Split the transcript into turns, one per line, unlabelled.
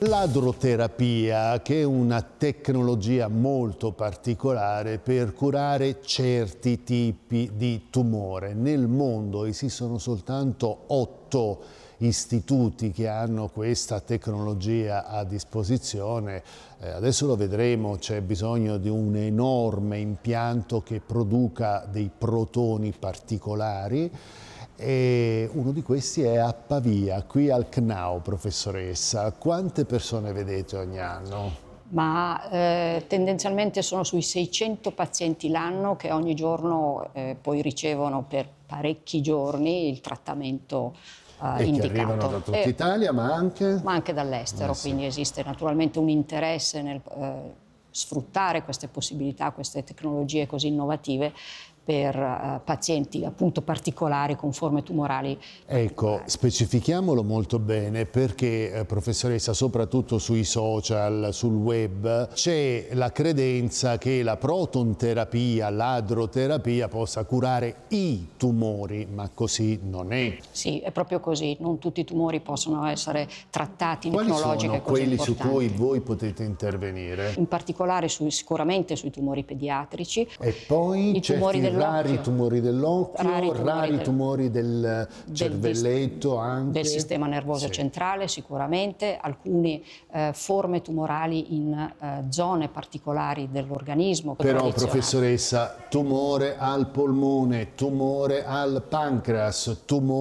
L'adroterapia, che è una tecnologia molto particolare per curare certi tipi di tumore. Nel mondo esistono soltanto 8 istituti che hanno questa tecnologia a disposizione. Adesso lo vedremo, c'è bisogno di un enorme impianto che produca dei protoni particolari. E uno di questi è a Pavia, qui al CNAO, professoressa. Quante persone vedete ogni anno?
Ma tendenzialmente sono sui 600 pazienti l'anno che ogni giorno poi ricevono per parecchi giorni il trattamento
E
indicato.
che arrivano da tutta Italia, ma anche
dall'estero,
sì.
Quindi esiste naturalmente un interesse nel sfruttare queste possibilità, queste tecnologie così innovative per pazienti appunto particolari con forme tumorali particolari.
Ecco, specifichiamolo molto bene perché, professoressa, soprattutto sui social, sul web, c'è la credenza che la protonterapia, l'adroterapia possa curare i tumori, ma così non è.
Sì, è proprio così, non tutti i tumori possono essere trattati in
Quali
tecnologiche
sono
così
quelli su cui
importanti.
voi potete intervenire?
In particolare sicuramente sui tumori pediatrici.
E poi
I tumori
certi rari
dell'occhio,
tumori dell'occhio, rari tumori del cervelletto anche.
Del sistema nervoso
Sì.
centrale sicuramente, alcune forme tumorali in zone particolari dell'organismo.
Però, professoressa, tumore al polmone, tumore al pancreas, tumore